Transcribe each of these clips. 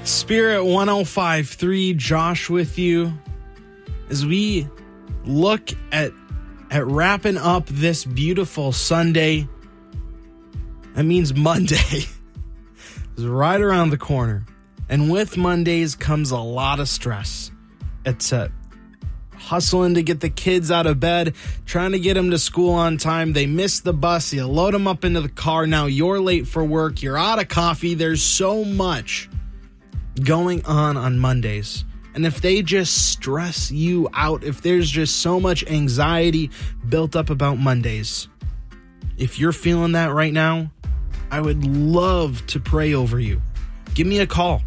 Spirit 105.3, Josh with you as we look at wrapping up this beautiful Sunday. That means Monday is right around the corner. And with Mondays comes a lot of stress. It's hustling to get the kids out of bed, trying to get them to school on time. They miss the bus. You load them up into the car. Now you're late for work. You're out of coffee. There's so much going on Mondays. And if they just stress you out, if there's just so much anxiety built up about Mondays, if you're feeling that right now, I would love to pray over you. Give me a call,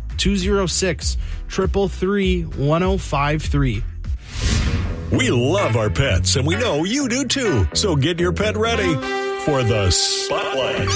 206-333-1053. We love our pets, and we know you do too. So get your pet ready for the Spotlight.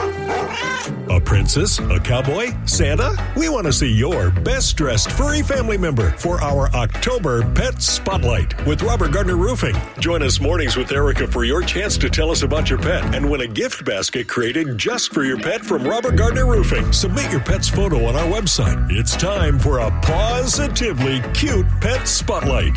A princess? A cowboy? Santa? We want to see your best-dressed furry family member for our October Pet Spotlight with Robert Gardner Roofing. Join us mornings with Erica for your chance to tell us about your pet and win a gift basket created just for your pet from Robert Gardner Roofing. Submit your pet's photo on our website. It's time for a positively cute Pet Spotlight.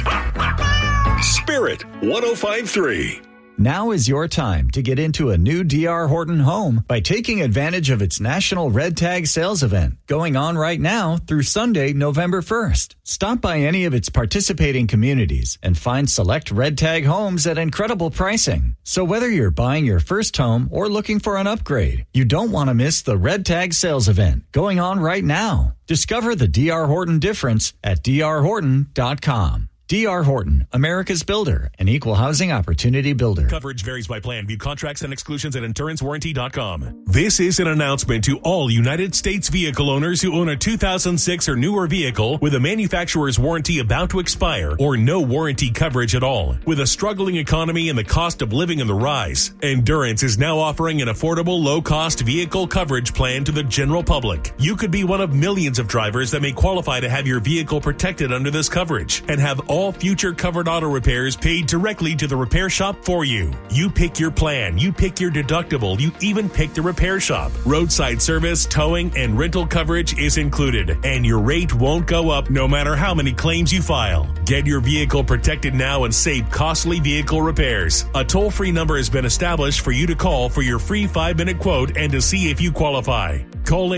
Spirit 105.3. Now is your time to get into a new D.R. Horton home by taking advantage of its National Red Tag Sales Event going on right now through Sunday, November 1st. Stop by any of its participating communities and find select Red Tag homes at incredible pricing. So whether you're buying your first home or looking for an upgrade, you don't want to miss the Red Tag Sales Event going on right now. Discover the D.R. Horton difference at drhorton.com. D.R. Horton, America's builder, an equal housing opportunity builder. Coverage varies by plan. View contracts and exclusions at insurancewarranty.com. This is an announcement to all United States vehicle owners who own a 2006 or newer vehicle with a manufacturer's warranty about to expire or no warranty coverage at all. With a struggling economy and the cost of living on the rise, Endurance is now offering an affordable, low-cost vehicle coverage plan to the general public. You could be one of millions of drivers that may qualify to have your vehicle protected under this coverage and have all future covered auto repairs paid directly to the repair shop for you. You pick your plan, you pick your deductible, you even pick the repair shop. Roadside service, towing, and rental coverage is included, and your rate won't go up no matter how many claims you file. Get your vehicle protected now and save costly vehicle repairs. A toll-free number has been established for you to call for your free 5-minute quote and to see if you qualify. Call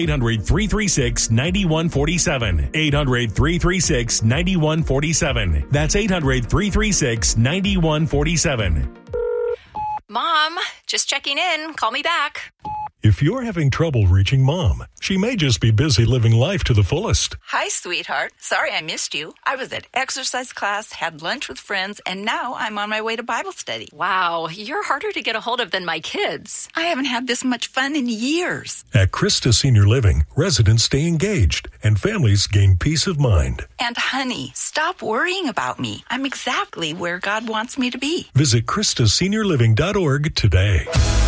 800-336-9147. 800-336-9147. That's 800-336-9147. Mom, just checking in. Call me back. If you're having trouble reaching Mom, she may just be busy living life to the fullest. Hi, sweetheart. Sorry I missed you. I was at exercise class, had lunch with friends, and now I'm on my way to Bible study. Wow, you're harder to get a hold of than my kids. I haven't had this much fun in years. At Christa Senior Living, residents stay engaged and families gain peace of mind. And honey, stop worrying about me. I'm exactly where God wants me to be. Visit ChristaSeniorLiving.org today.